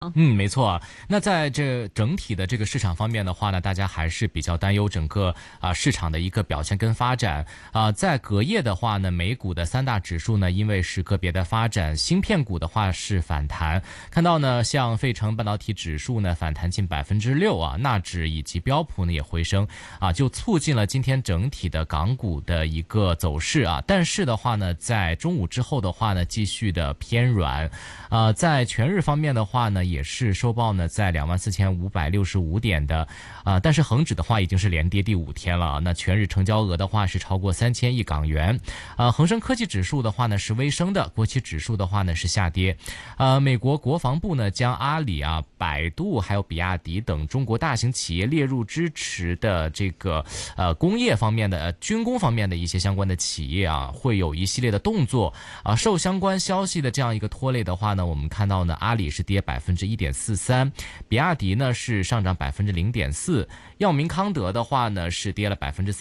没错啊。那在这整体的这个市场方面的话呢，大家还是比较担忧整个市场的一个表现跟发展在隔夜的话呢，美股的三大指数呢，因为是个别的发展，芯片股的话是反弹，看到呢，像费城半导体指数呢反弹近6%啊，纳指以及标普呢也回升就促进了今天整体的港股的一个走势啊。但是的话呢，在中午之后的话呢，继续的偏软在全日方面的话呢，也是收报呢在24,565点的但是恒指的话已经是连跌第5天了，那全日成交额的话是超过3000亿港元恒生科技指数的话呢是微升的，国企指数的话呢是下跌美国国防部呢将阿里百度还有比亚迪等中国大型企业列入支持的这个工业方面的军工方面的一些相关的企业会有一系列的动作受相关消息的这样一个拖累的话呢，我们看到呢，阿里是跌1.43%，比亚迪呢是上涨0.4%，药明康德的话呢是跌了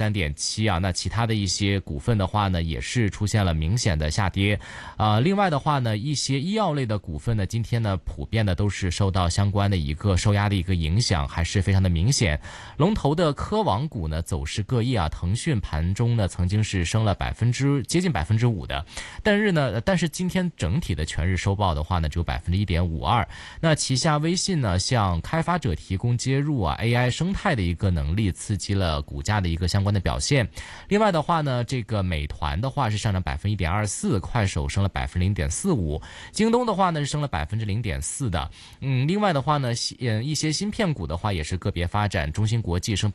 3.7%那其他的一些股份的话呢，也是出现了明显的下跌另外的话呢，一些医药类的股份呢，今天呢普遍的都是受到相关的一个受压的一个影响，还是非常的明显。龙头的科网股呢走势各异腾讯盘中呢曾经是升了接近5%的，但是今天整体的全日收报的话呢，只有1.52%。那旗下微信呢，向开发者提供接入AI 生态的一个能力，刺激了股价的一个相关的表现。另外的话呢，这个美团的话是上涨1.24%，快手升了0.45%，京东的话呢是升了0.4%的。另外的话呢，一些芯片股的话也是个别发展，中芯国际升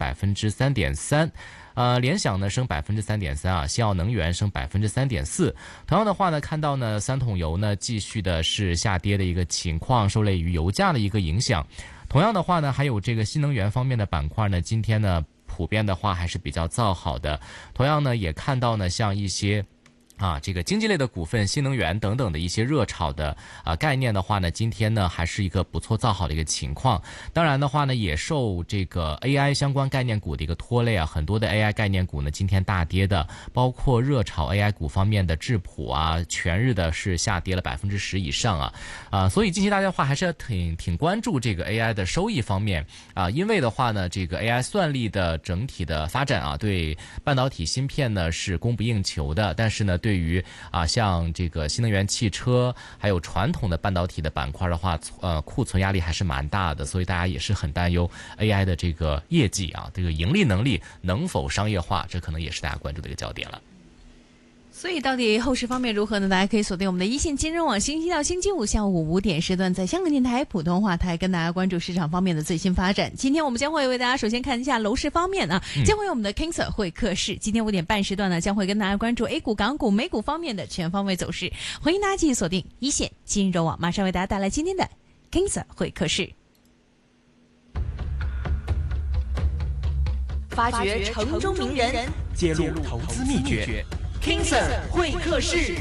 3.3%。联想呢升3.3%西奥能源升3.4%。同样的话呢，看到呢三桶油呢继续的是下跌的一个情况，受累于油价的一个影响。同样的话呢，还有这个新能源方面的板块呢，今天呢普遍的话还是比较造好的。同样呢，也看到呢像一些这个经济类的股份、新能源等等的一些热炒的概念的话呢，今天呢还是一个不错造好的一个情况。当然的话呢，也受这个 AI 相关概念股的一个拖累很多的 AI 概念股呢今天大跌的，包括热炒 AI 股方面的智谱全日的是下跌了10%以上所以近期大家的话还是挺关注这个 AI 的收益方面因为的话呢，这个 AI 算力的整体的发展对半导体芯片呢是供不应求的，但是呢对于像这个新能源汽车还有传统的半导体的板块的话库存压力还是蛮大的，所以大家也是很担忧 AI 的这个业绩这个盈利能力能否商业化，这可能也是大家关注的一个焦点了。 所以到底后市方面如何呢？大家可以锁定我们的一线金融网，星期一到星期五下午5点时段，在香港电台普通话台跟大家关注市场方面的最新发展。今天我们将会为大家首先看一下楼市方面将会有我们的 King Sir 会客室。今天5点半时段呢，将会跟大家关注 A 股、港股、美股方面的全方位走势。欢迎大家继续锁定一线金融网，马上为大家带来今天的 King Sir 会客室。 发掘城中名人， 揭露投资秘诀。 King Sir 会客室。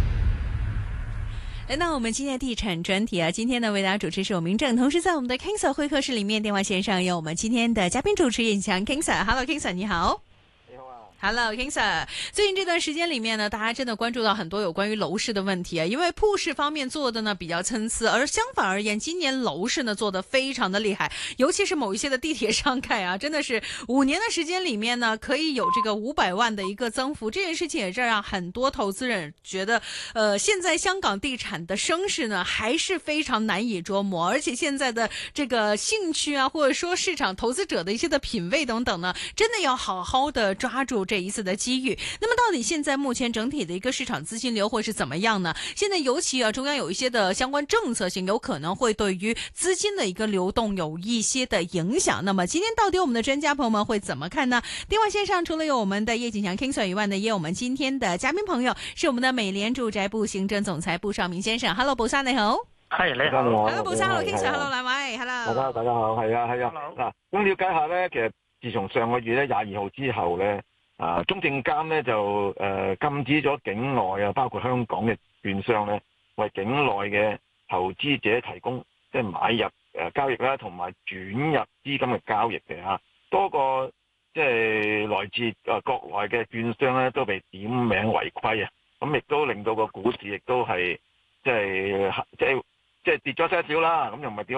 来到我们今天的地产专题今天呢为大家主持是我明正，同时在我们的 King Sir 会客室里面电话线上有我们今天的嘉宾主持叶强 King Sir。Hello King Sir， 你好。Hello King Sir， 最近这段时间里面呢，大家真的关注到很多有关于楼市的问题因为铺市方面做的呢比较参差，而相反而言，今年楼市呢做的非常的厉害，尤其是某一些的地铁商盖真的是5年的时间里面呢，可以有这个500万的一个增幅，这件事情也是让很多投资人觉得，现在香港地产的声势呢还是非常难以捉摸，而且现在的这个兴趣或者说市场投资者的一些的品味等等呢，真的要好好的抓住这一次的机遇。那么到底现在目前整体的一个市场资金流会是怎么样呢？现在尤其中央有一些的相关政策性有可能会对于资金的一个流动有一些的影响。那么今天到底我们的专家朋友们会怎么看呢？电话线上除了有我们的叶锦强 King Sir 以外呢，也有我们今天的嘉宾朋友是我们的美联住宅部行政總裁布少明先生。Hello， 布生你好。 係你好。 Hello， 布生 ，Hello King Sir，Hello 兩位 ，Hello。 大家好，係啊。咁了解下咧，其實自從上個月咧22號之後咧。中證監咧就禁止咗境內包括香港嘅券商咧，為境內嘅投資者提供即係買入交易啦，同埋轉入資金嘅交易嘅多個即係來自國內嘅券商咧都被點名違規咁亦都令到個股市亦都係即係即係跌咗些少啦，咁又唔係跌